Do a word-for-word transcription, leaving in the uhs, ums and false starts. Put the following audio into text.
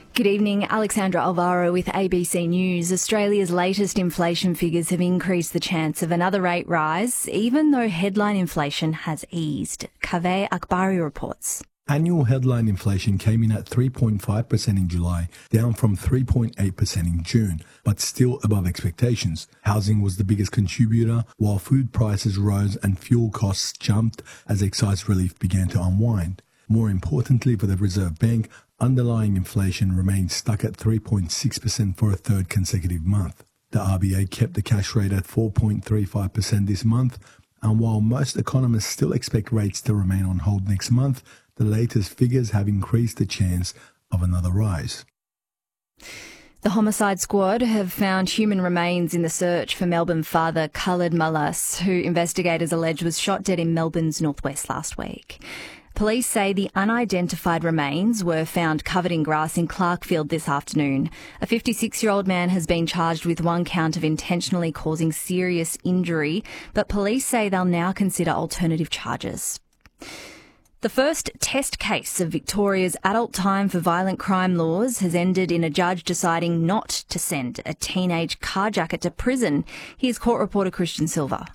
Good evening, Alexandra Alvaro with A B C News. Australia's latest inflation figures have increased the chance of another rate rise, even though headline inflation has eased. Kaveh Akbari reports. Annual headline inflation came in at three point five percent in July, down from three point eight percent in June, but still above expectations. Housing was the biggest contributor, while food prices rose and fuel costs jumped as excise relief began to unwind. More importantly for the Reserve Bank, underlying inflation remained stuck at three point six percent for a third consecutive month. The R B A kept the cash rate at four point three five percent this month, and while most economists still expect rates to remain on hold next month, the latest figures have increased the chance of another rise. The Homicide Squad have found human remains in the search for Melbourne father Khalid Malas, who investigators allege was shot dead in Melbourne's northwest last week. Police say the unidentified remains were found covered in grass in Clarkfield this afternoon. A fifty-six-year-old man has been charged with one count of intentionally causing serious injury, but police say they'll now consider alternative charges. The first test case of Victoria's adult time for violent crime laws has ended in a judge deciding not to send a teenage carjacker to prison. Here's court reporter Christian Silva.